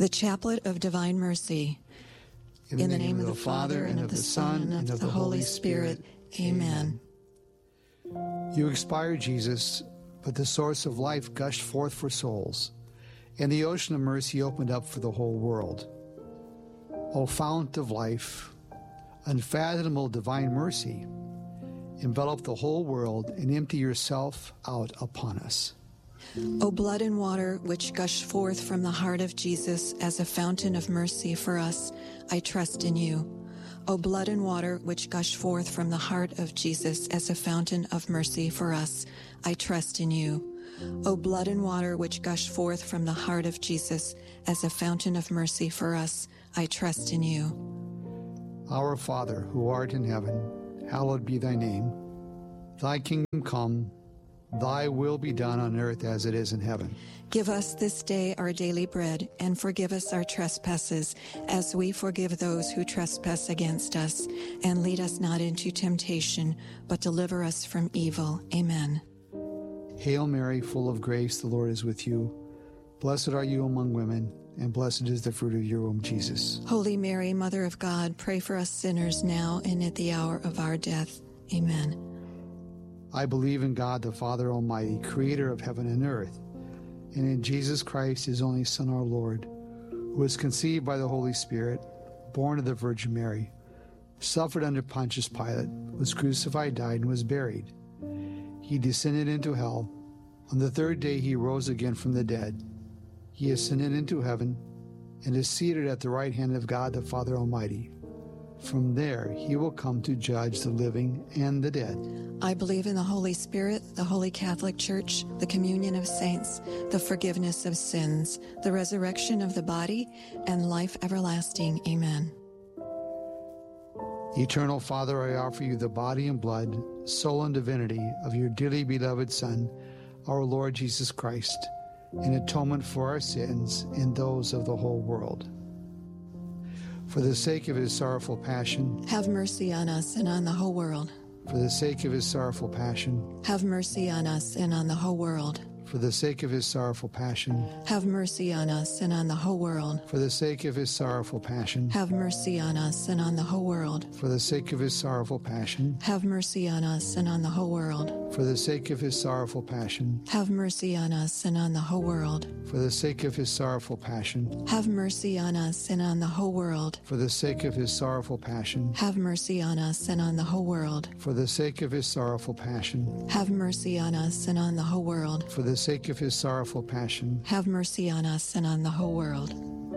The Chaplet of Divine Mercy. In the name of the Father, and of the Son, and of the Holy Spirit. Amen. You expired, Jesus, but the source of life gushed forth for souls, and the ocean of mercy opened up for the whole world. O fount of life, unfathomable divine mercy, envelop the whole world and empty yourself out upon us. O blood and water which gush forth from the heart of Jesus as a fountain of mercy for us, I trust in you. O blood and water which gush forth from the heart of Jesus as a fountain of mercy for us, I trust in you. O blood and water which gush forth from the heart of Jesus as a fountain of mercy for us, I trust in you. Our Father, who art in heaven, hallowed be thy name. Thy kingdom come, thy will be done on earth as it is in heaven. Give us this day our daily bread, and forgive us our trespasses, as we forgive those who trespass against us. And lead us not into temptation, but deliver us from evil. Amen. Hail Mary, full of grace, the Lord is with you. Blessed are you among women, and blessed is the fruit of your womb, Jesus. Holy Mary, Mother of God, pray for us sinners now and at the hour of our death. Amen. I believe in God, the Father Almighty, creator of heaven and earth, and in Jesus Christ, his only Son, our Lord, who was conceived by the Holy Spirit, born of the Virgin Mary, suffered under Pontius Pilate, was crucified, died, and was buried. He descended into hell. On the third day he rose again from the dead. He ascended into heaven and is seated at the right hand of God, the Father Almighty. From there he will come to judge the living and the dead. I believe in the Holy Spirit, the Holy Catholic Church, the communion of saints, the forgiveness of sins, the resurrection of the body, and life everlasting. Amen. Eternal Father, I offer you the body and blood, soul and divinity of your dearly beloved Son, our Lord Jesus Christ, in atonement for our sins and those of the whole world. For the sake of his sorrowful passion, have mercy on us and on the whole world. For the sake of his sorrowful passion, have mercy on us and on the whole world. For the sake of his sorrowful passion, have mercy on us and on the whole world. For the sake of his sorrowful passion, have mercy on us and on the whole world. For the sake of his sorrowful passion, have mercy on us and on the whole world. For the sake of his sorrowful passion, have mercy on us and on the whole world. For the sake of his sorrowful passion, have mercy on us and on the whole world. For the sake of his sorrowful passion, have mercy on us and on the whole world. For the sake of his sorrowful passion, have mercy on us and on the whole world. For the sake of his sorrowful passion, have mercy on us and on the whole world.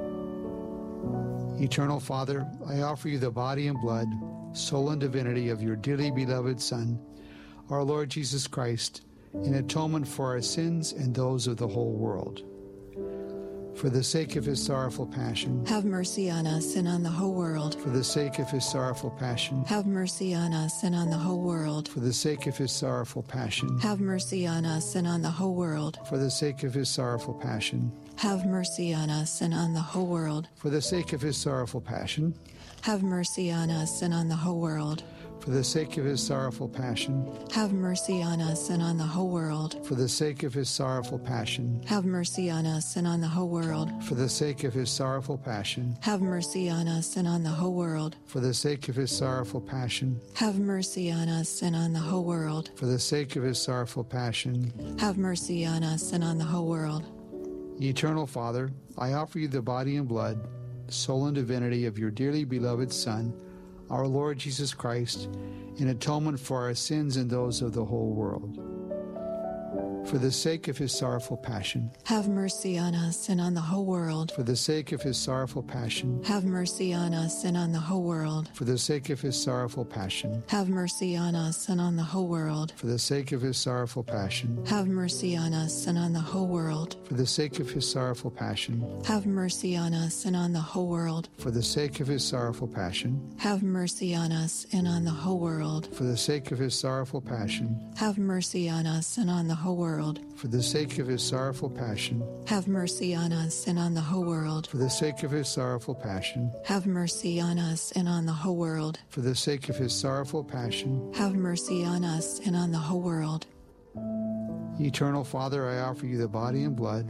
Eternal Father, I offer you the body and blood, soul and divinity of your dearly beloved Son, our Lord Jesus Christ, in atonement for our sins and those of the whole world. For the sake of his sorrowful passion, have mercy on us and on the whole world. For the sake of his sorrowful passion, have mercy on us and on the whole world. For the sake of his sorrowful passion, have mercy on us and on the whole world. For the sake of his sorrowful passion, have mercy on us and on the whole world. For the sake of his sorrowful passion, have mercy on us and on the whole world. For the sake of his sorrowful passion, have mercy on us and on the whole world. For the sake of his sorrowful passion, have mercy on us and on the whole world. For the sake of his sorrowful passion, have mercy on us and on the whole world. For the sake of his sorrowful passion, have mercy on us and on the whole world. For the sake of his sorrowful passion, have mercy on us and on the whole world. Eternal Father, I offer you the body and blood, soul and divinity of your dearly beloved Son, our Lord Jesus Christ, in atonement for our sins and those of the whole world. For the sake of his sorrowful passion, have mercy on us and on the whole world. For the sake of his sorrowful passion, have mercy on us and on the whole world. For the sake of his sorrowful passion, have mercy on us and on the whole world. For the sake of his sorrowful passion, have mercy on us and on the whole world. For the sake of his sorrowful passion, have mercy on us and on the whole world. For the sake of his sorrowful passion, have mercy on us and on the whole world. For the sake of his sorrowful passion, have mercy on us and on the whole world. For the sake of his sorrowful passion, have mercy on us and on the whole world. For the sake of his sorrowful passion, have mercy on us and on the whole world. For the sake of his sorrowful passion, have mercy on us and on the whole world. Eternal Father, I offer you the body and blood,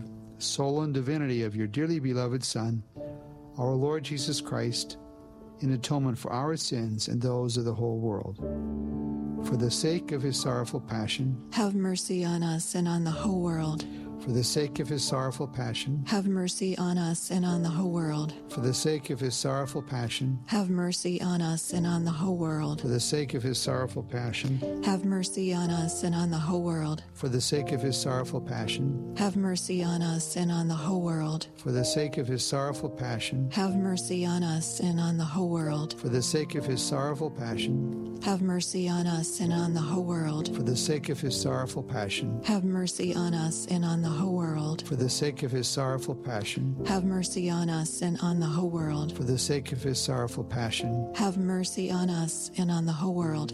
soul, and divinity of your dearly beloved Son, our Lord Jesus Christ, in atonement for our sins and those of the whole world. For the sake of his sorrowful passion, have mercy on us and on the whole world. For the sake of his sorrowful passion, have mercy on us and on the whole world. For the sake of his sorrowful passion, have mercy on us and on the whole world. For the sake of his sorrowful passion, have mercy on us and on the whole world. For the sake of his sorrowful passion, have mercy on us and on the whole world. For the sake of his sorrowful passion, have mercy on us and on the whole world. For the sake of his sorrowful passion, have mercy on us and on the whole world. For the sake of his sorrowful passion, have mercy on us and on the whole world. For the sake of his sorrowful passion, have mercy on us and on the whole world. For the sake of his sorrowful passion, have mercy on us and on the whole world.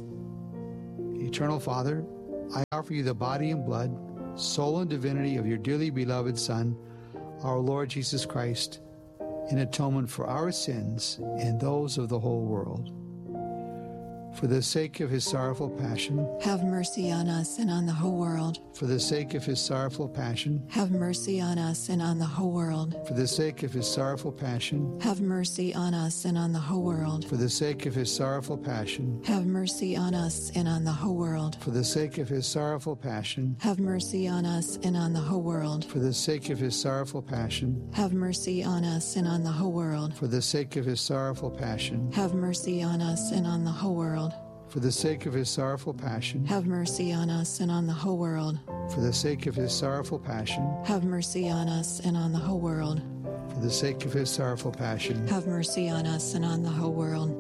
Eternal Father, I offer you the body and blood, soul and divinity of your dearly beloved Son, our Lord Jesus Christ, in atonement for our sins and those of the whole world. For the sake of his sorrowful passion, have mercy on us and on the whole world. For the sake of his sorrowful passion, have mercy on us and on the whole world. For the sake of his sorrowful passion, have mercy on us and on the whole world. For the sake of his sorrowful passion, have mercy on us and on the whole world. For the sake of his sorrowful passion, have mercy on us and on the whole world. For the sake of his sorrowful passion, have mercy on us and on the whole world. For the sake of his sorrowful passion, have mercy on us and on the whole world. For the sake of his sorrowful passion, have mercy on us and on the whole world. For the sake of his sorrowful passion, have mercy on us and on the whole world. For the sake of his sorrowful passion, have mercy on us and on the whole world.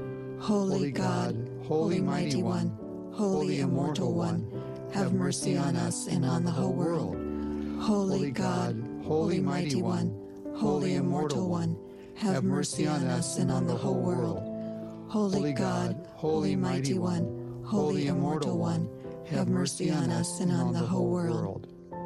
Holy God, Holy Mighty One, Holy Immortal One, have mercy on us and on the whole world. Holy God, Holy Mighty One, Holy Immortal One, have mercy on us and on the whole world. Holy God, Holy Mighty One, Holy Immortal One, have mercy on us and on the whole world.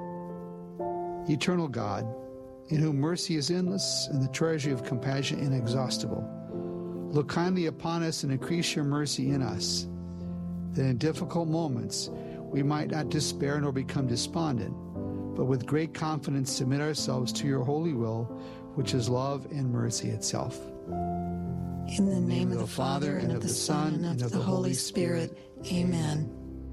Eternal God, in whom mercy is endless and the treasury of compassion inexhaustible, look kindly upon us and increase your mercy in us, that in difficult moments we might not despair nor become despondent, but with great confidence submit ourselves to your holy will, which is love and mercy itself. In the name of the Father, and of the Son, and of the Holy Spirit. Amen.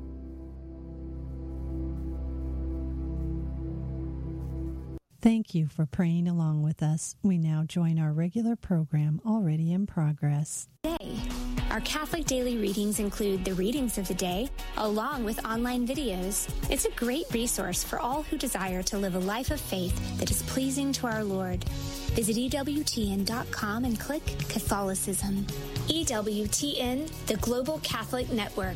Thank you for praying along with us. We now join our regular program already in progress. Today, our Catholic daily readings include the readings of the day, along with online videos. It's a great resource for all who desire to live a life of faith that is pleasing to our Lord. Visit EWTN.com and click Catholicism. EWTN, the Global Catholic Network.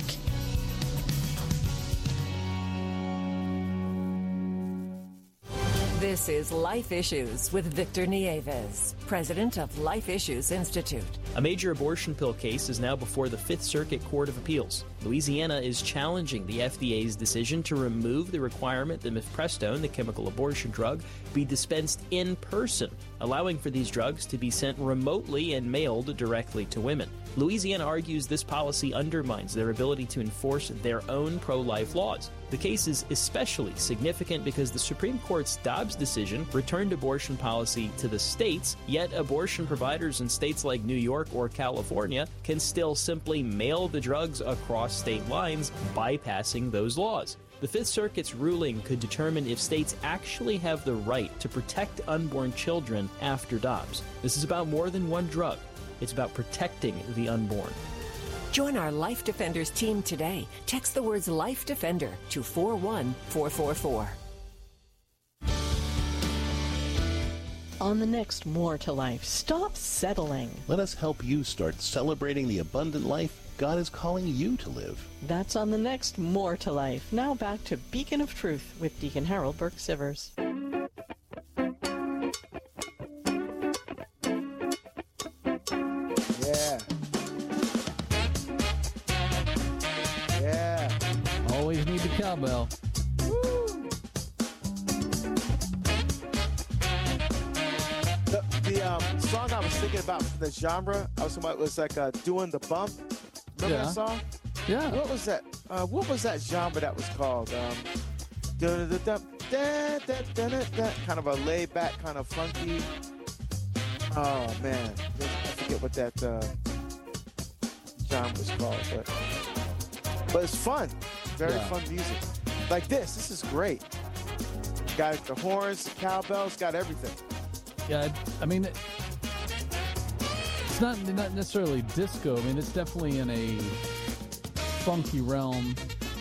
This is Life Issues with Victor Nieves, president of Life Issues Institute. A major abortion pill case is now before the Fifth Circuit Court of Appeals. Louisiana is challenging the FDA's decision to remove the requirement that mifepristone, the chemical abortion drug, be dispensed in person, allowing for these drugs to be sent remotely and mailed directly to women. Louisiana argues this policy undermines their ability to enforce their own pro-life laws. The case is especially significant because the Supreme Court's Dobbs decision returned abortion policy to the states, yet abortion providers in states like New York or California can still simply mail the drugs across state lines, bypassing those laws. The Fifth Circuit's ruling could determine if states actually have the right to protect unborn children after Dobbs. This is about more than one drug. It's about protecting the unborn. Join our Life Defenders team today. Text the words Life Defender to 41444. On the next More to Life, stop settling. Let us help you start celebrating the abundant life God is calling you to live. That's on the next More to Life. Now back to Beacon of Truth with Deacon Harold Burke-Sivers. Always need the cowbell. The song I was thinking about the genre, I was talking about was like doing the bump. Remember that song? Yeah. What was that? What was that genre that was called? kind of a laid back, kind of funky. Oh man, I forget what that genre was called, but it's fun, very fun music. Like this is great. Got the horns, the cowbells, got everything. Yeah, I mean, it's not necessarily disco. I mean, it's definitely in a funky realm.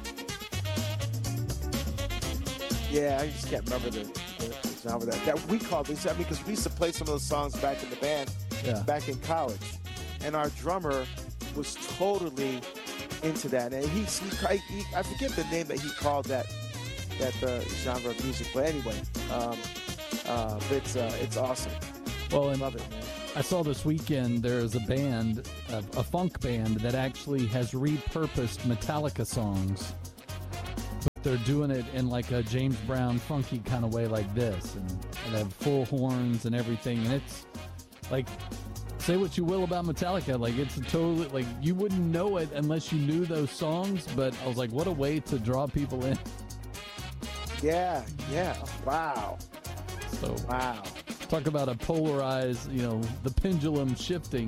Yeah, I just can't remember the genre that we called this. I mean, because we used to play some of those songs back in the band, back in college, and our drummer was totally into that. And I forget the name that he called that genre of music, but anyway, it's awesome. Well, and love it, man. I saw this weekend there's a band, a funk band that actually has repurposed Metallica songs. They're doing it in like a James Brown funky kind of way like this, and they have full horns and everything, and it's like, say what you will about Metallica, like it's totally, like you wouldn't know it unless you knew those songs, but I was like, what a way to draw people in. Yeah, wow. So, wow. Talk about a polarized, the pendulum shifting.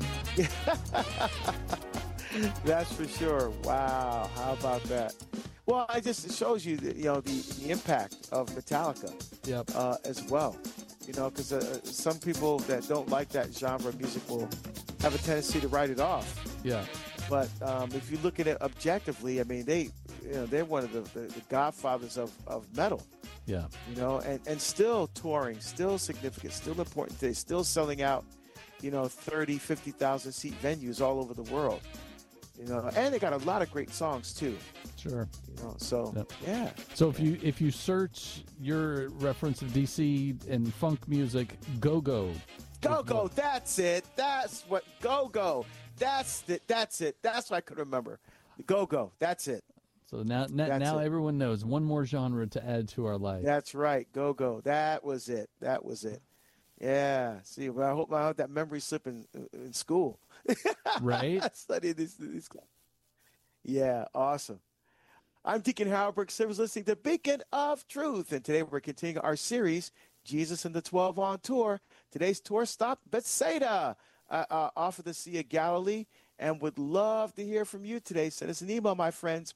That's for sure. Wow, how about that? Well, it just shows you, the impact of Metallica as well. Because some people that don't like that genre of music will have a tendency to write it off. Yeah. But if you look at it objectively, I mean, they're one of the godfathers of metal. Yeah. And still touring, still significant, still important today, still selling out, 30, 50,000 seat venues all over the world. And they got a lot of great songs too. Sure. Yeah. So if you search your reference of DC and funk music, Go-Go. Go-Go, that's it. That's what Go-Go. That's it. That's it. That's what I could remember. Go-Go, that's it. So now everyone knows one more genre to add to our life. That's right. Go-Go. That was it. Yeah. See, well, I hope I have that memory slip in school. Right? Studying these classes. Yeah, awesome. I'm Deacon Harold Burke Sivers, listening to Beacon of Truth. And today we're continuing our series, Jesus and the 12 on Tour. Today's tour stop, Bethsaida, off of the Sea of Galilee. And would love to hear from you today. Send us an email, my friends,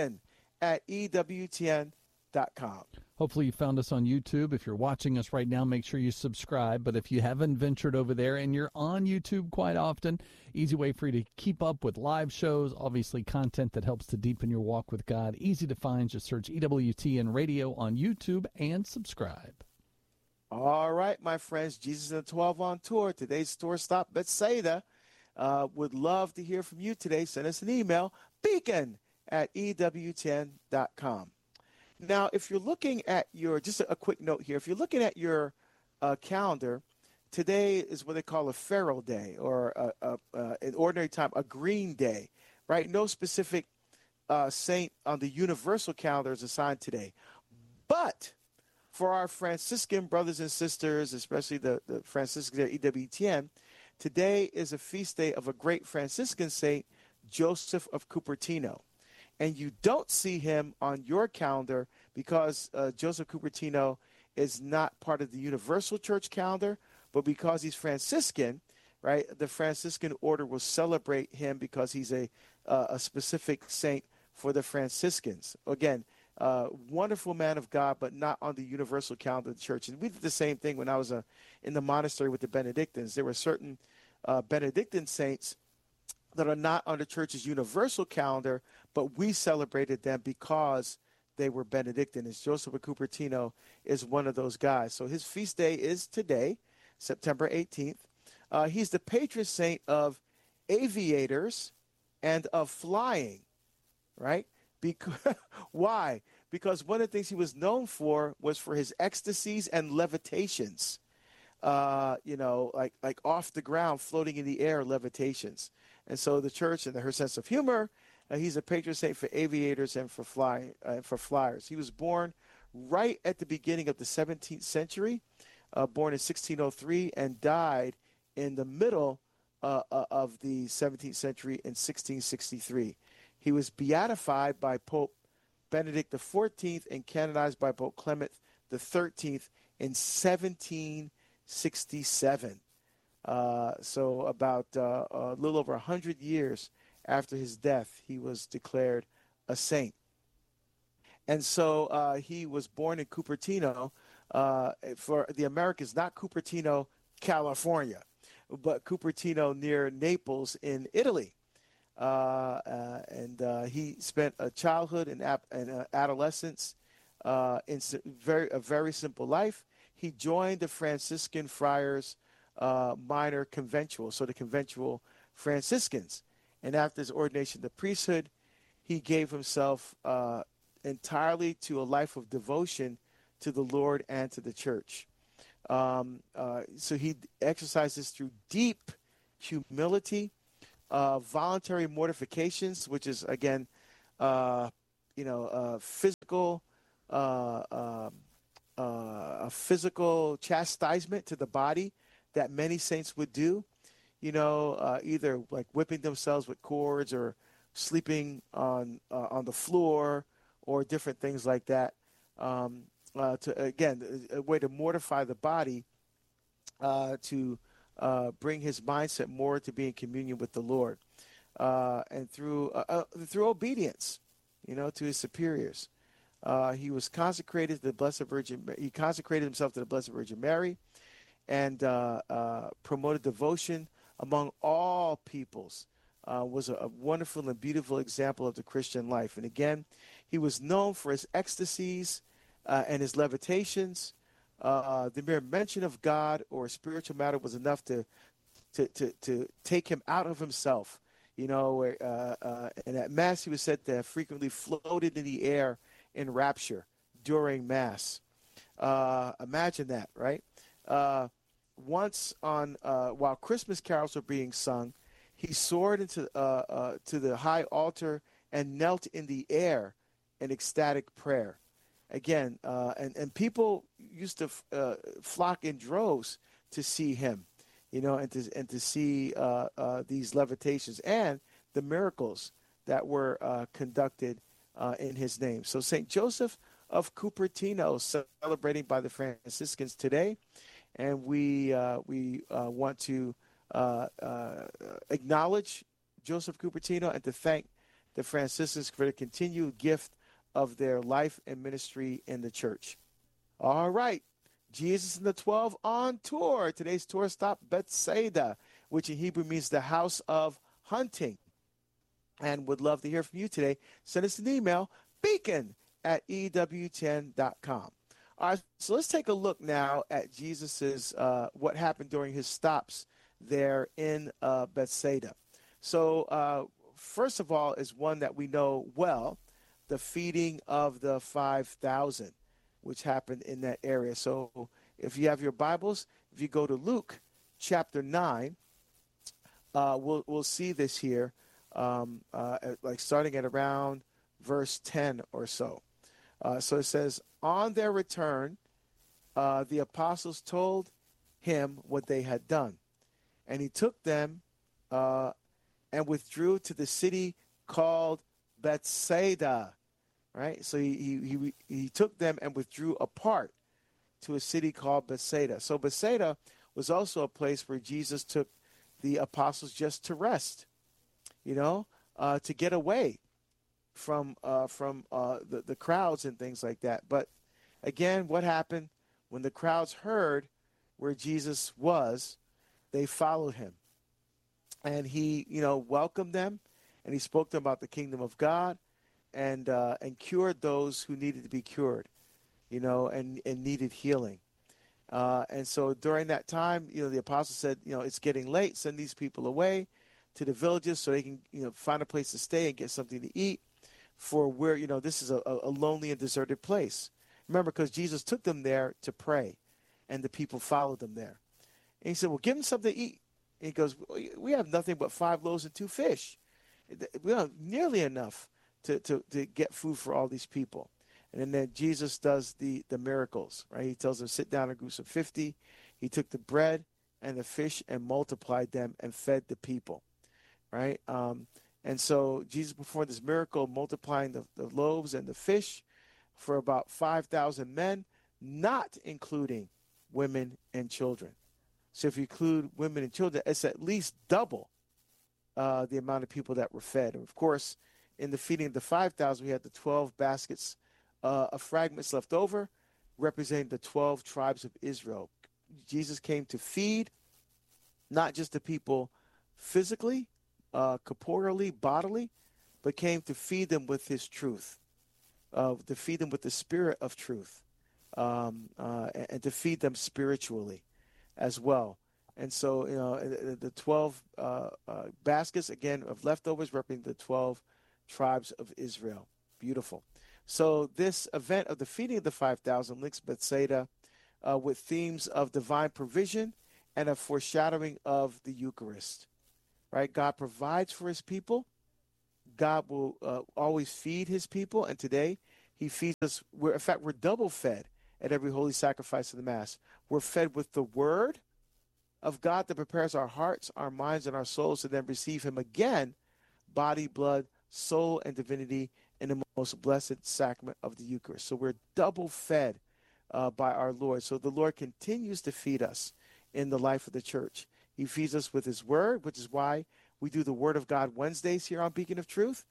beacon@ewtn.com. Hopefully you found us on YouTube. If you're watching us right now, make sure you subscribe. But if you haven't ventured over there and you're on YouTube quite often, easy way for you to keep up with live shows, obviously content that helps to deepen your walk with God. Easy to find. Just search EWTN Radio on YouTube and subscribe. All right, my friends, Jesus and the 12 on Tour. Today's tour stop, Bethsaida. Would love to hear from you today. Send us an email, beacon@ewtn.com. Now, if you're looking at just a quick note here, if you're looking at your calendar, today is what they call a Pharaoh Day, or in ordinary time, a green day, right? No specific saint on the universal calendar is assigned today. But for our Franciscan brothers and sisters, especially the Franciscans at EWTN, today is a feast day of a great Franciscan saint, Joseph of Cupertino. And you don't see him on your calendar because Joseph Cupertino is not part of the Universal Church calendar, but because he's Franciscan, right, the Franciscan order will celebrate him because he's a specific saint for the Franciscans. Again, wonderful man of God, but not on the universal calendar of the church. And we did the same thing when I was in the monastery with the Benedictines. There were certain Benedictine saints that are not on the church's universal calendar, but we celebrated them because they were Benedictine. And Joseph of Cupertino is one of those guys. So his feast day is today, September 18th. He's the patron saint of aviators and of flying, right? Why? Because one of the things he was known for was for his ecstasies and levitations, like off the ground, floating in the air levitations. And so the church, and her sense of humor, he's a patron saint for aviators and for flyers. He was born right at the beginning of the 17th century, born in 1603, and died in the middle of the 17th century in 1663. He was beatified by Pope Benedict XIV and canonized by Pope Clement XIII in 1767. So about a little over 100 years after his death, he was declared a saint. And so he was born in Cupertino. For the Americans, not Cupertino, California, but Cupertino near Naples in Italy. And he spent a childhood and adolescence in a very simple life. He joined the Franciscan Friars Minor Conventual, so the Conventual Franciscans. And after his ordination to priesthood, he gave himself entirely to a life of devotion to the Lord and to the church. So he exercises through deep humility, voluntary mortifications, which is, again, physical chastisement to the body that many saints would do, either like whipping themselves with cords or sleeping on the floor or different things like that. Again, a way to mortify the body, to bring his mindset more to be in communion with the Lord, and through obedience, to his superiors. He was consecrated to the Blessed Virgin. He consecrated himself to the Blessed Virgin Mary, and promoted devotion among all peoples. Was a wonderful and beautiful example of the Christian life. And again, he was known for his ecstasies and his levitations. The mere mention of God or spiritual matter was enough to take him out of himself. And at Mass, he was said to have frequently floated in the air in rapture during Mass. Imagine that, right? Once while Christmas carols were being sung, he soared into to the high altar and knelt in the air in ecstatic prayer. Again, and people used to flock in droves to see him, and to see these levitations and the miracles that were conducted in his name. So St. Joseph of Cupertino, celebrating by the Franciscans today, and we want to acknowledge Joseph Cupertino and to thank the Franciscans for the continued gift of their life and ministry in the church. All right, Jesus and the 12 on tour. Today's tour stop, Bethsaida, which in Hebrew means the house of hunting. And would love to hear from you today. Send us an email, beacon@ewtn.com. All right, so let's take a look now at Jesus's what happened during his stops there in Bethsaida. So first of all is one that we know well, the feeding of the 5,000, which happened in that area. So if you have your Bibles, if you go to Luke chapter 9, we'll see this here, like starting at around verse 10 or so. So it says, on their return, the apostles told him what they had done. And he took them and withdrew to the city called Bethsaida. Right? So he took them and withdrew apart to a city called Bethsaida. So Bethsaida was also a place where Jesus took the apostles just to rest, to get away from the crowds and things like that. But again, what happened when the crowds heard where Jesus was? They followed him, and he, welcomed them, and he spoke to them about the kingdom of God, and cured those who needed to be cured, and needed healing. And so during that time, the apostles said, it's getting late. Send these people away to the villages so they can, find a place to stay and get something to eat. For where, this is a lonely and deserted place. Remember, because Jesus took them there to pray, and the people followed them there. And he said, well, give them something to eat. And he goes, we have nothing but 5 loaves and 2 fish. We don't have nearly enough to get food for all these people. And then Jesus does the miracles, right? He tells them, sit down in groups of 50. He took the bread and the fish and multiplied them and fed the people, right? And so Jesus performed this miracle, multiplying the loaves and the fish for about 5,000 men, not including women and children. So if you include women and children, it's at least double the amount of people that were fed. And of course, in the feeding of the 5,000, we had the 12 baskets of fragments left over, representing the 12 tribes of Israel. Jesus came to feed not just the people physically, corporeally, bodily, but came to feed them with his truth, to feed them with the spirit of truth, and to feed them spiritually as well. And so, the 12 baskets, again, of leftovers representing the 12 tribes of Israel. Beautiful. So this event of the feeding of the 5,000 links Bethsaida with themes of divine provision and a foreshadowing of the Eucharist. Right? God provides for his people. God will always feed his people. And today he feeds us. In fact, we're double fed at every holy sacrifice of the Mass. We're fed with the word of God that prepares our hearts, our minds, and our souls to then receive him again, body, blood, soul, and divinity in the most blessed sacrament of the Eucharist. So we're double fed by our Lord. So the Lord continues to feed us in the life of the church. He feeds us with his word, which is why we do the Word of God Wednesdays here on Beacon of Truth.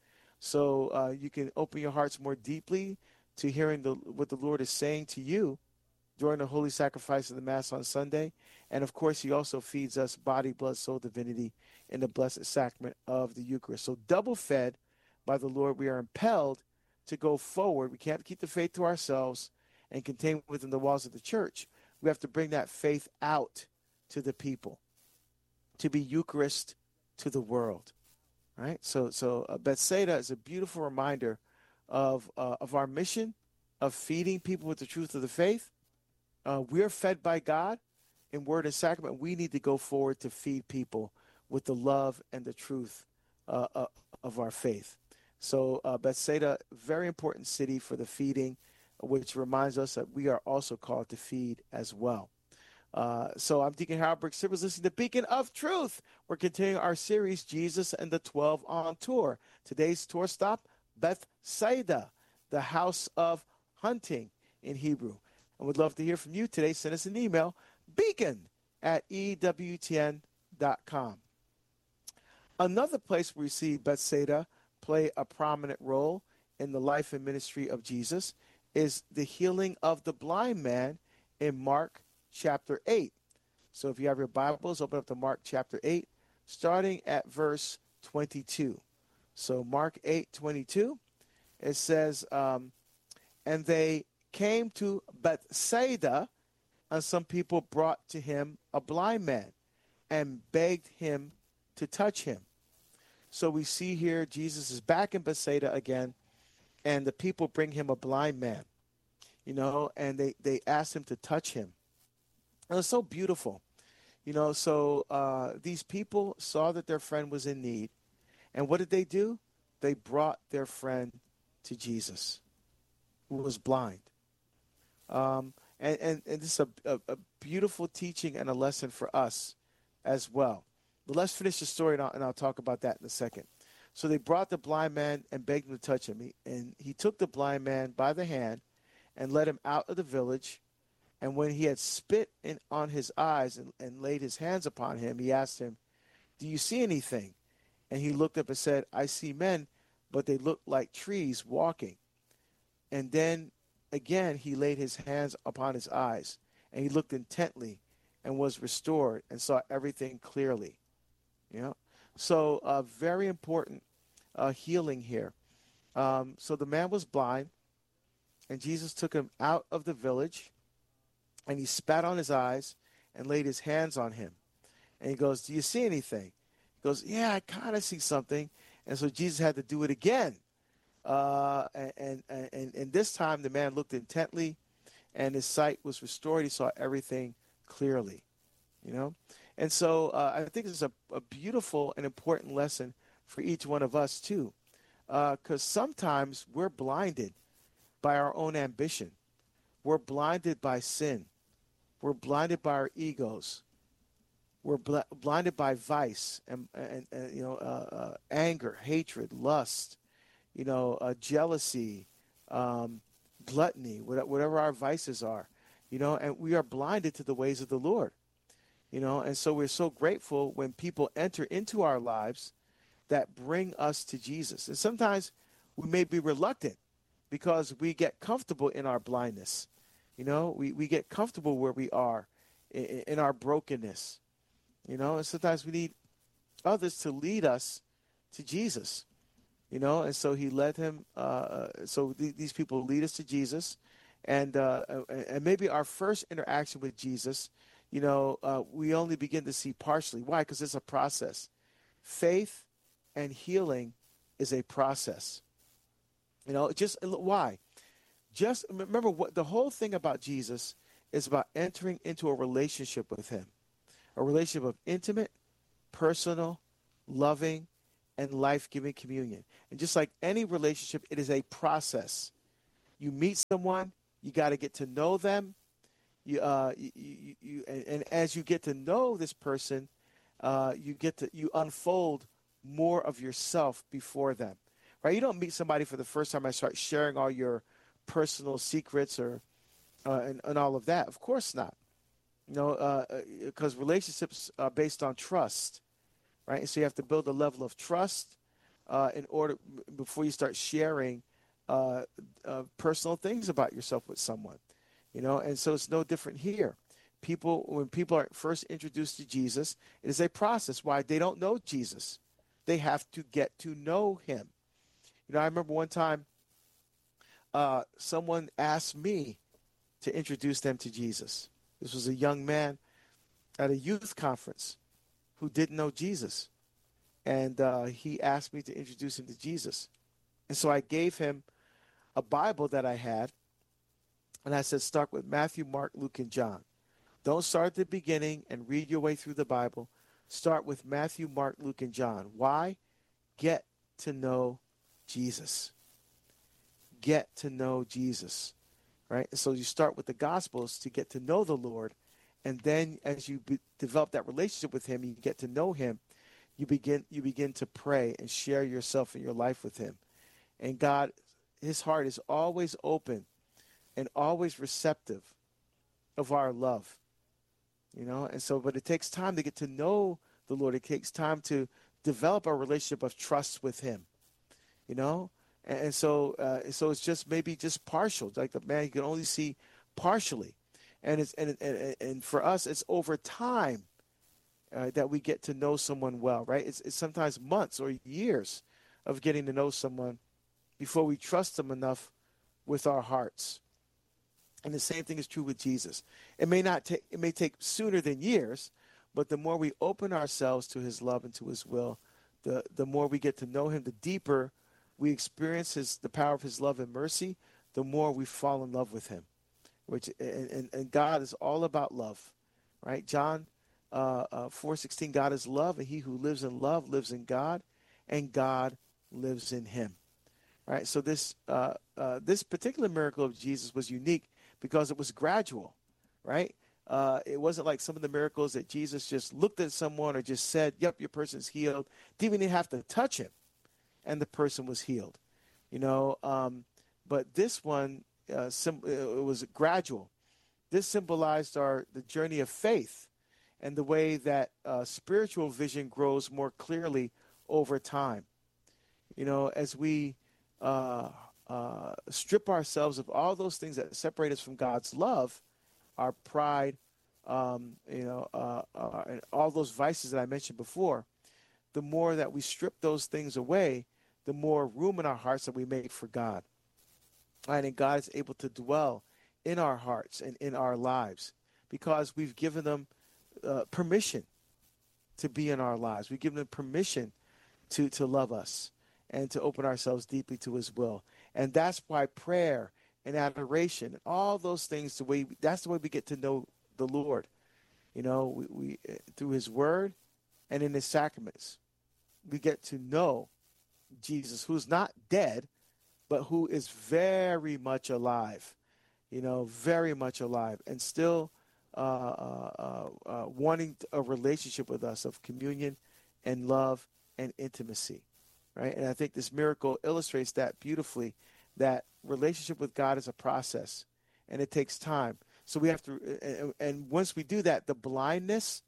So you can open your hearts more deeply to hearing what the Lord is saying to you during the holy sacrifice of the Mass on Sunday. And of course, he also feeds us body, blood, soul, divinity in the blessed sacrament of the Eucharist. So double fed by the Lord, we are impelled to go forward. We can't keep the faith to ourselves and contain within the walls of the church. We have to bring that faith out to the people, to be Eucharist to the world, right? So Bethsaida is a beautiful reminder of our mission of feeding people with the truth of the faith. We are fed by God in word and sacrament. We need to go forward to feed people with the love and the truth of our faith. So Bethsaida, very important city for the feeding, which reminds us that we are also called to feed as well. So I'm Deacon Harold Burke-Sivers, listening to Beacon of Truth. We're continuing our series, Jesus and the 12 on tour. Today's tour stop, Bethsaida, the house of hunting in Hebrew. And we'd love to hear from you today. Send us an email, beacon@ewtn.com. Another place where we see Bethsaida play a prominent role in the life and ministry of Jesus is the healing of the blind man in Mark chapter 8. So if you have your Bibles, open up to Mark chapter 8, starting at verse 22. So Mark 8:22, it says, and they came to Bethsaida, and some people brought to him a blind man and begged him to touch him. So we see here Jesus is back in Bethsaida again, and the people bring him a blind man, and they ask him to touch him. And it's so beautiful. So these people saw that their friend was in need. And what did they do? They brought their friend to Jesus, who was blind. And this is a beautiful teaching and a lesson for us as well. But let's finish the story, and I'll talk about that in a second. So they brought the blind man and begged him to touch him. He took the blind man by the hand and led him out of the village. And when he had spit on his eyes and laid his hands upon him, he asked him, "Do you see anything?" And he looked up and said, "I see men, but they look like trees walking." And then again he laid his hands upon his eyes, and he looked intently and was restored and saw everything clearly. So very important healing here. So the man was blind, and Jesus took him out of the village, and he spat on his eyes and laid his hands on him. And he goes, "Do you see anything?" He goes, "Yeah, I kind of see something." And so Jesus had to do it again. And this time the man looked intently, and his sight was restored. He saw everything clearly, And so I think this is a beautiful and important lesson for each one of us too, because sometimes we're blinded by our own ambition. We're blinded by sin. We're blinded by our egos. We're blinded by vice and anger, hatred, lust, jealousy, gluttony, whatever our vices are, and we are blinded to the ways of the Lord, and so we're so grateful when people enter into our lives that bring us to Jesus. And sometimes we may be reluctant because we get comfortable in our blindness. We get comfortable where we are in our brokenness, and sometimes we need others to lead us to Jesus, and so he led him. These people lead us to Jesus, and maybe our first interaction with Jesus, we only begin to see partially. Why? Because it's a process. Faith and healing is a process. Just why? Just remember what the whole thing about Jesus is about: entering into a relationship with him, a relationship of intimate, personal, loving, and life-giving communion. And just like any relationship, it is a process. You meet someone, you got to get to know them. And as you get to know this person, you unfold more of yourself before them. Right? You don't meet somebody for the first time and start sharing all your personal secrets and all of that. Of course not. Because relationships are based on trust, right? And so you have to build a level of trust before you start sharing personal things about yourself with someone, And so it's no different here. When people are first introduced to Jesus, it is a process. Why? They don't know Jesus. They have to get to know him. I remember one time someone asked me to introduce them to Jesus. This was a young man at a youth conference who didn't know Jesus. And he asked me to introduce him to Jesus. And so I gave him a Bible that I had. And I said, start with Matthew, Mark, Luke, and John. Don't start at the beginning and read your way through the Bible. Start with Matthew, Mark, Luke, and John. Why? Get to know Jesus. Get to know Jesus. Right? So you start with the Gospels to get to know the Lord. And then as you develop that relationship with him, you get to know him, you begin to pray and share yourself and your life with him. And God, his heart is always open and always receptive of our love. And so, but it takes time to get to know the Lord. It takes time to develop a relationship of trust with him, And so it's just maybe just partial. Like the man, you can only see partially. And and for us, it's over time that we get to know someone well, right? It's sometimes months or years of getting to know someone before we trust them enough with our hearts. And the same thing is true with Jesus. It may take sooner than years, but the more we open ourselves to his love and to his will, the more we get to know him, the deeper we experience the power of his love and mercy, the more we fall in love with him. And God is all about love, right? John 4:16, God is love, and he who lives in love lives in God, and God lives in him. Right? So this particular miracle of Jesus was unique because it was gradual, right? It wasn't like some of the miracles that Jesus just looked at someone or just said, yep, your person's healed. Didn't even have to touch him, and the person was healed. But this one, it was gradual. This symbolized the journey of faith and the way that spiritual vision grows more clearly over time. As we strip ourselves of all those things that separate us from God's love, our pride, and all those vices that I mentioned before, the more that we strip those things away, the more room in our hearts that we make for God. Right? And God is able to dwell in our hearts and in our lives because we've given them permission to be in our lives. We've given them permission to love us and to open ourselves deeply to his will. And that's why prayer and adoration, all those things, that's the way we get to know the Lord. We through his word and in his sacraments, we get to know Jesus, who's not dead, but who is very much alive, very much alive, and still wanting a relationship with us of communion and love and intimacy, right? And I think this miracle illustrates that beautifully, that relationship with God is a process, and it takes time. So we have to, and once we do that, the blindness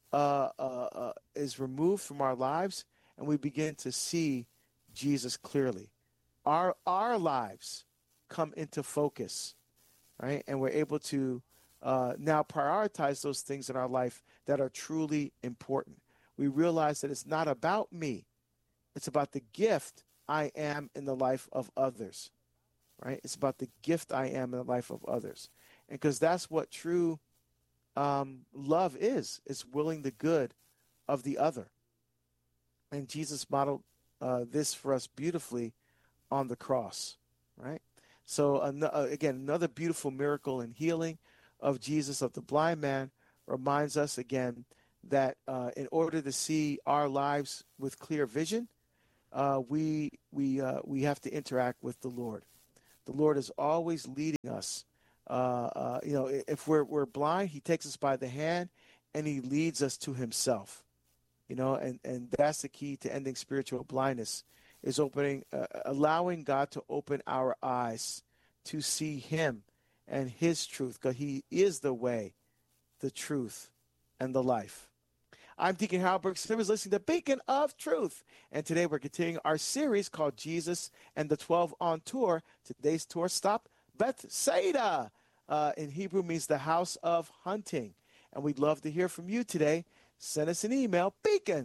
is removed from our lives, and we begin to see Jesus clearly. Our lives come into focus, right? And we're able to now prioritize those things in our life that are truly important. We realize that it's not about me. It's about the gift I am in the life of others, right? It's about the gift I am in the life of others. And because that's what true love is. It's willing the good of the other. And Jesus modeled this for us beautifully on the cross, right? So again, another beautiful miracle and healing of Jesus, of the blind man, reminds us again that in order to see our lives with clear vision, we have to interact with the Lord. The Lord is always leading us. If we're blind, he takes us by the hand and he leads us to himself. And that's the key to ending spiritual blindness, is allowing God to open our eyes to see him and his truth, because he is the way, the truth, and the life. I'm Deacon Harold Burke Sivers, listening to Beacon of Truth. And today we're continuing our series called Jesus and the 12 on Tour. Today's tour stop, Bethsaida. In Hebrew means the house of hunting. And we'd love to hear from you today. Send us an email,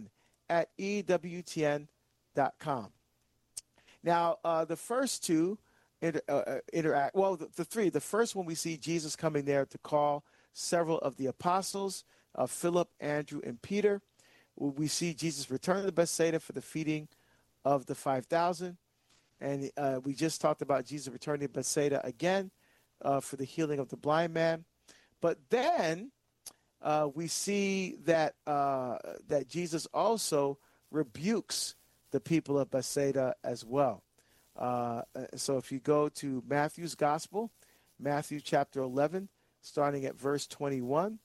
beacon@ewtn.com. Now, the first two interact. Well, the three. The first one, we see Jesus coming there to call several of the apostles, Philip, Andrew, and Peter. We see Jesus return to Bethsaida for the feeding of the 5,000. And we just talked about Jesus returning to Bethsaida again for the healing of the blind man. But then we see that Jesus also rebukes the people of Bethsaida as well. So if you go to Matthew's Gospel, Matthew chapter 11, starting at verse 21,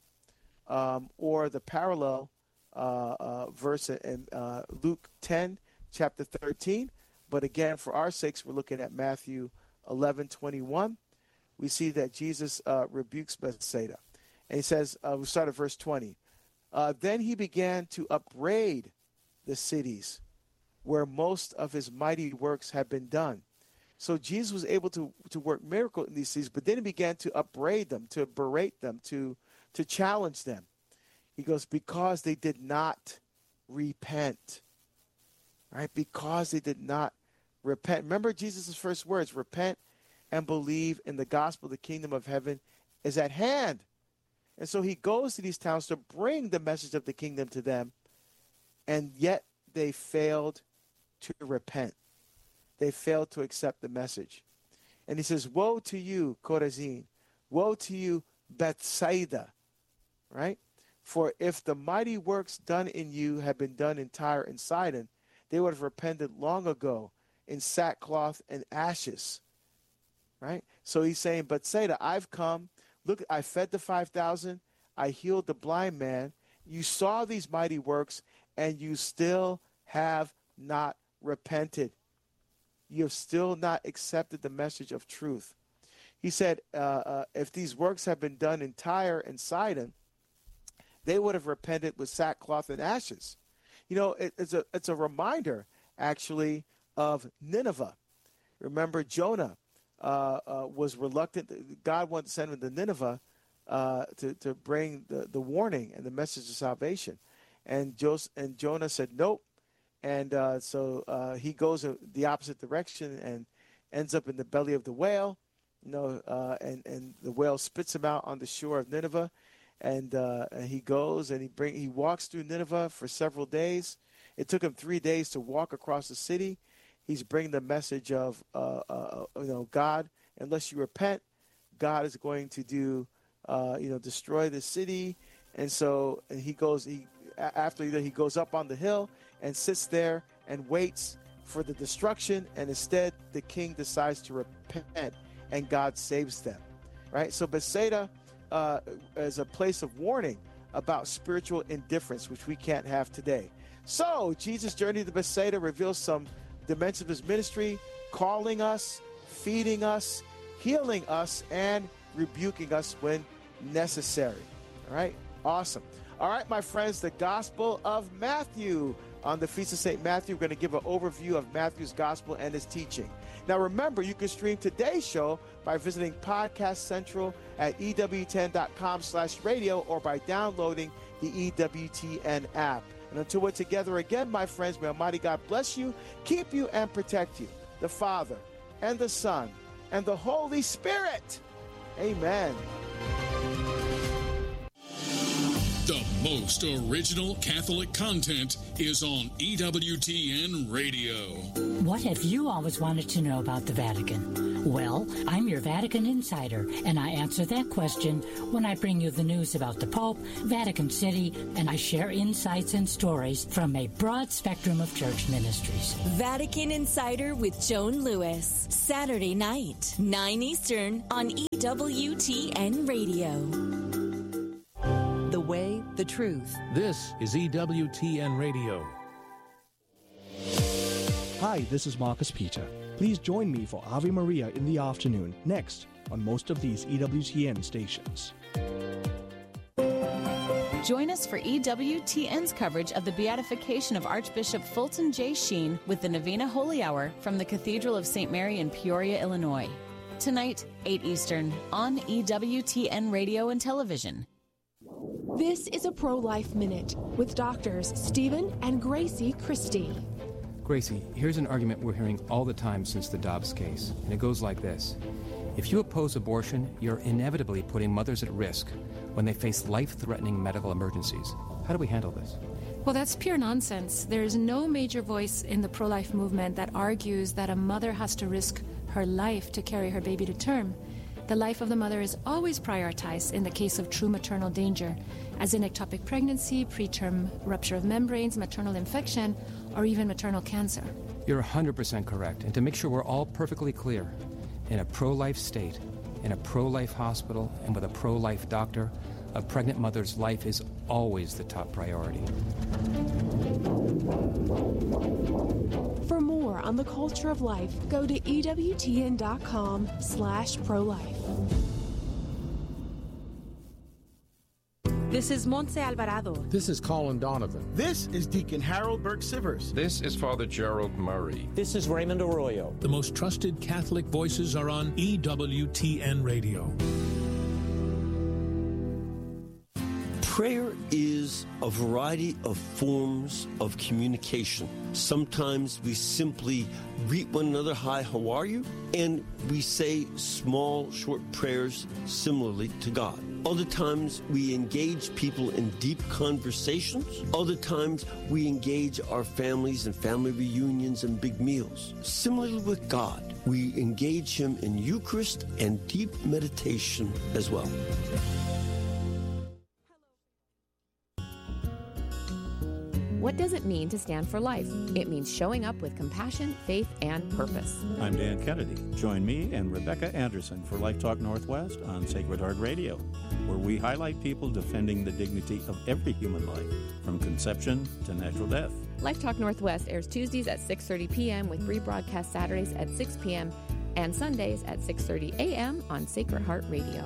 or the parallel verse in Luke 10, chapter 13. But again, for our sakes, we're looking at Matthew 11:21. We see that Jesus rebukes Bethsaida. And he says, we start at verse 20. Then he began to upbraid the cities where most of his mighty works had been done. So Jesus was able to work miracles in these cities, but then he began to upbraid them, to berate them, to challenge them. He goes, because they did not repent. Right? Because they did not repent. Remember Jesus' first words, repent and believe in the gospel. The kingdom of heaven is at hand. And so he goes to these towns to bring the message of the kingdom to them, and yet they failed to repent. They failed to accept the message. And he says, woe to you, Chorazin. Woe to you, Bethsaida. Right? For if the mighty works done in you had been done in Tyre and Sidon, they would have repented long ago in sackcloth and ashes. Right? So he's saying, Bethsaida, I've come. Look, I fed the 5,000. I healed the blind man. You saw these mighty works, and you still have not repented. You have still not accepted the message of truth. He said, if these works have been done in Tyre and Sidon, they would have repented with sackcloth and ashes. It's a reminder, actually, of Nineveh. Remember, Jonah was reluctant. God wanted to send him to Nineveh to bring the warning and the message of salvation. And Jonah said, nope. And so he goes the opposite direction and ends up in the belly of the whale, and the whale spits him out on the shore of Nineveh. And he goes and he walks through Nineveh for several days. It took him 3 days to walk across the city. He's bringing the message of, God, unless you repent, God is going to destroy the city. And so he goes up on the hill and sits there and waits for the destruction. And instead, the king decides to repent, and God saves them. Right? So Bethsaida is a place of warning, about spiritual indifference, which we can't have today. So, Jesus' journey to Bethsaida reveals some dimensions of his ministry, calling us, feeding us, healing us, and rebuking us when necessary. All right? Awesome. All right, my friends, the Gospel of Matthew. On the Feast of St. Matthew, we're going to give an overview of Matthew's Gospel and his teaching. Now, remember, you can stream today's show by visiting Podcast Central at EWTN.com/radio or by downloading the EWTN app. And until we're together again, my friends, may Almighty God bless you, keep you, and protect you. The Father, and the Son, and the Holy Spirit. Amen. The most original Catholic content is on EWTN Radio. What have you always wanted to know about the Vatican? Well, I'm your Vatican insider, and I answer that question when I bring you the news about the Pope, Vatican City, and I share insights and stories from a broad spectrum of church ministries. Vatican Insider with Joan Lewis, Saturday night, 9 Eastern on EWTN Radio. The way, the truth. This is EWTN Radio. Hi, this is Marcus Peter. Please join me for Ave Maria in the afternoon, next on most of these EWTN stations. Join us for EWTN's coverage of the beatification of Archbishop Fulton J. Sheen with the Novena Holy Hour from the Cathedral of St. Mary in Peoria, Illinois. Tonight, 8 Eastern, on EWTN Radio and Television. This is a Pro-Life Minute with doctors Stephen and Gracie Christie. Gracie, here's an argument we're hearing all the time since the Dobbs case, and it goes like this. If you oppose abortion, you're inevitably putting mothers at risk when they face life-threatening medical emergencies. How do we handle this? Well, that's pure nonsense. There is no major voice in the pro-life movement that argues that a mother has to risk her life to carry her baby to term. The life of the mother is always prioritized in the case of true maternal danger, as in ectopic pregnancy, preterm rupture of membranes, maternal infection, or even maternal cancer. You're 100% correct. And to make sure we're all perfectly clear, in a pro-life state, in a pro-life hospital, and with a pro-life doctor, a pregnant mother's life is always the top priority. For more on the culture of life, go to EWTN.com/pro-life. This is Montse Alvarado. This is Colin Donovan. This is Deacon Harold Burke-Sivers. This is Father Gerald Murray. This is Raymond Arroyo. The most trusted Catholic voices are on EWTN Radio. Prayer is a variety of forms of communication. Sometimes we simply greet one another, hi, how are you? And we say small, short prayers similarly to God. Other times we engage people in deep conversations. Other times we engage our families in family reunions and big meals. Similarly with God, we engage Him in Eucharist and deep meditation as well. What does it mean to stand for life? It means showing up with compassion, faith, and purpose. I'm Dan Kennedy. Join me and Rebecca Anderson for Life Talk Northwest on Sacred Heart Radio, where we highlight people defending the dignity of every human life, from conception to natural death. Life Talk Northwest airs Tuesdays at 6:30 p.m. with rebroadcast Saturdays at 6 p.m. and Sundays at 6:30 a.m. on Sacred Heart Radio.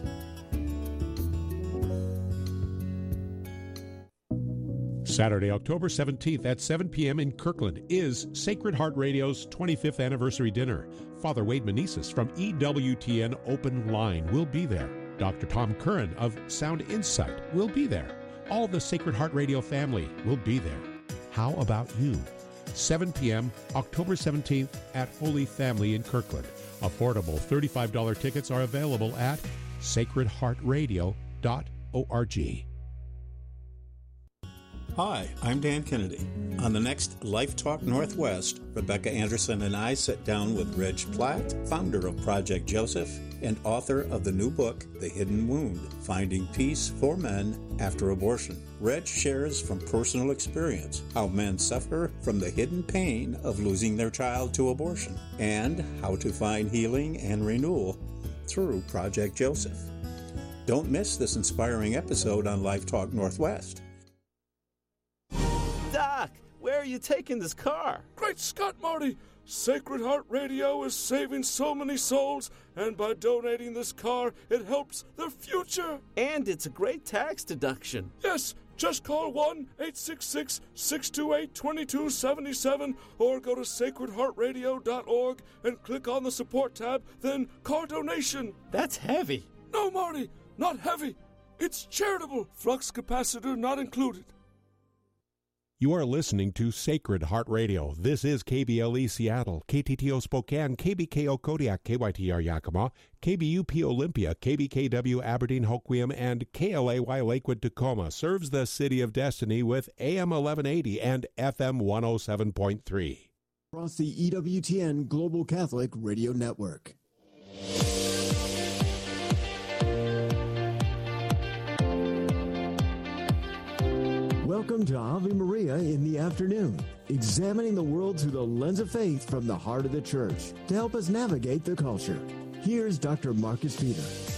Saturday, October 17th at 7 p.m. in Kirkland is Sacred Heart Radio's 25th anniversary dinner. Father Wade Meneses from EWTN Open Line will be there. Dr. Tom Curran of Sound Insight will be there. All the Sacred Heart Radio family will be there. How about you? 7 p.m., October 17th at Holy Family in Kirkland. Affordable $35 tickets are available at sacredheartradio.org. Hi, I'm Dan Kennedy. On the next Life Talk Northwest, Rebecca Anderson and I sit down with Reg Platt, founder of Project Joseph and author of the new book, The Hidden Wound, Finding Peace for Men After Abortion. Reg shares from personal experience how men suffer from the hidden pain of losing their child to abortion and how to find healing and renewal through Project Joseph. Don't miss this inspiring episode on Life Talk Northwest. Doc, where are you taking this car? Great Scott, Marty! Sacred Heart Radio is saving so many souls, and by donating this car, it helps their future. And it's a great tax deduction. Yes, just call 1-866-628-2277 or go to sacredheartradio.org and click on the support tab, then car donation. That's heavy. No, Marty, not heavy. It's charitable. Flux capacitor not included. You are listening to Sacred Heart Radio. This is KBLE Seattle, KTTO Spokane, KBKO Kodiak, KYTR Yakima, KBUP Olympia, KBKW Aberdeen Hoquiam, and KLAY Lakewood Tacoma. Serves the City of Destiny with AM 1180 and FM 107.3. Across the EWTN Global Catholic Radio Network. Welcome to Ave Maria in the afternoon, examining the world through the lens of faith from the heart of the church to help us navigate the culture. Here's Dr. Marcus Peter.